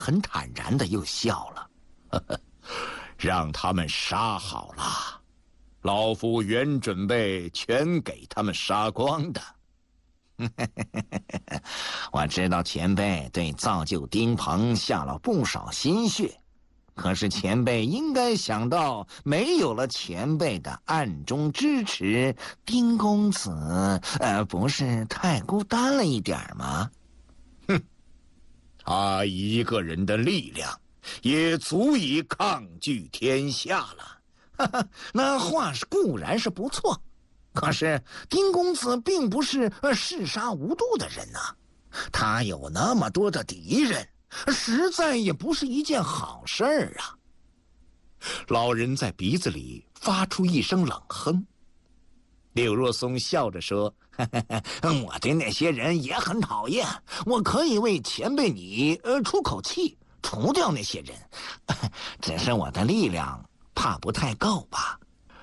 很坦然的又笑了，呵呵，让他们杀好了，老夫原准备全给他们杀光的。我知道前辈对造就丁鹏下了不少心血，可是前辈应该想到，没有了前辈的暗中支持，丁公子不是太孤单了一点吗？哼，他一个人的力量也足以抗拒天下了。哈哈，那话是固然是不错，可是丁公子并不是嗜杀无度的人呐，他有那么多的敌人，实在也不是一件好事儿啊。老人在鼻子里发出一声冷哼。柳若松笑着说：“我对那些人也很讨厌，我可以为前辈你出口气，除掉那些人，只是我的力量怕不太够吧。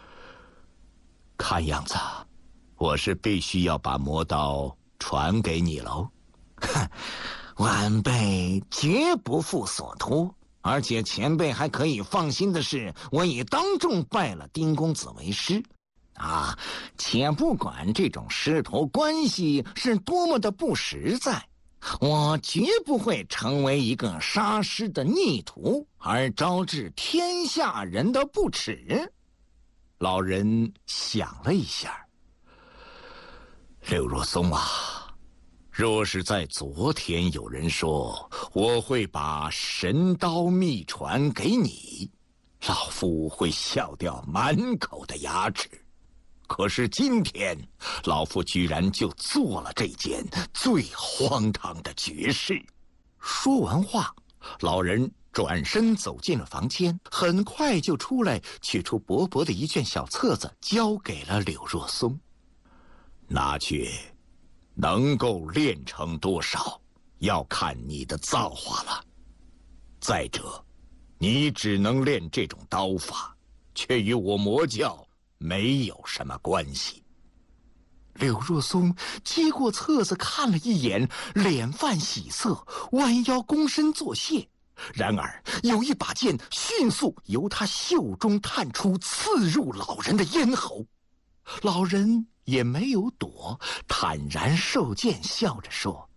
看样子，我是必须要把魔刀传给你喽。晚辈绝不负所托，而且前辈还可以放心的是，我已当众拜了丁公子为师。啊，且不管这种师徒关系是多么的不实在，我绝不会成为一个杀师的逆徒，而招致天下人的不耻。”老人想了一下：“柳若松啊，若是在昨天有人说我会把神刀秘传给你，老夫会笑掉满口的牙齿。可是今天，老夫居然就做了这件最荒唐的绝事。”说完话，老人转身走进了房间，很快就出来，取出薄薄的一卷小册子，交给了柳若松。拿去，能够练成多少，要看你的造化了。再者，你只能练这种刀法，却与我魔教没有什么关系。柳若松接过册子看了一眼，脸泛喜色，弯腰躬身作谢。然而有一把剑迅速由他袖中探出，刺入老人的咽喉。老人也没有躲，坦然受剑，笑着说：“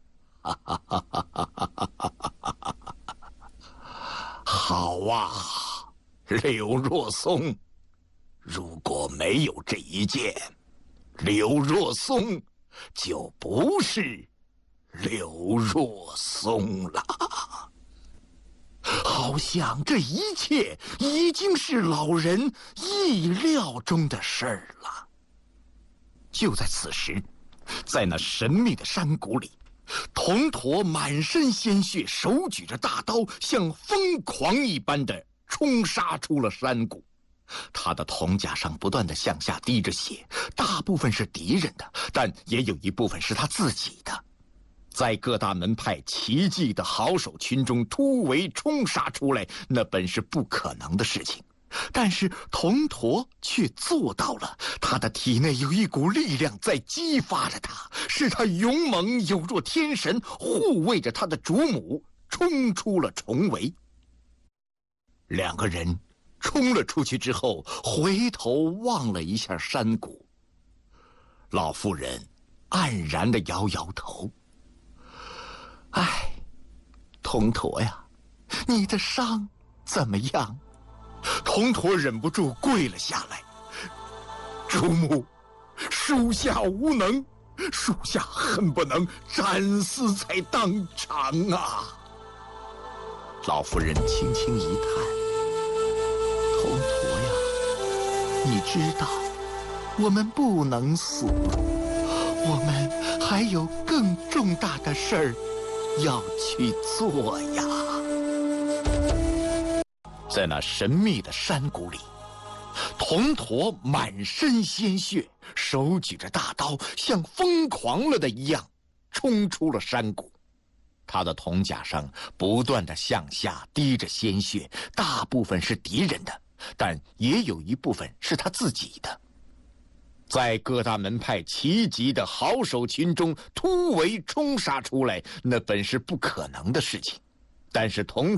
好啊，柳若松，如果没有这一剑，柳若松就不是柳若松了。”好像这一切已经是老人意料中的事儿了。就在此时，在那神秘的山谷里，铜驼满身鲜血，手举着大刀，像疯狂一般的冲杀出了山谷。他的铜甲上不断的向下滴着血，大部分是敌人的，但也有一部分是他自己的。在各大门派奇迹的好手群中突围冲杀出来，那本是不可能的事情，但是铜驼却做到了。他的体内有一股力量在激发着他，使他勇猛有若天神，护卫着他的主母冲出了重围。两个人冲了出去之后，回头望了一下山谷。老妇人黯然地摇摇头：“哎，铜驼呀，你的伤怎么样？”铜驼忍不住跪了下来：“主母，属下无能，属下恨不能斩死在当场啊！”老夫人轻轻一叹：“铜驼呀，你知道，我们不能死，我们还有更重大的事儿要去做呀。”在那神秘的山谷里，铜驼满身鲜血，手举着大刀，像疯狂了的一样冲出了山谷。他的铜甲上不断的向下滴着鲜血，大部分是敌人的，但也有一部分是他自己的。在各大门派齐集的好手群中突围冲杀出来，那本是不可能的事情，但是铜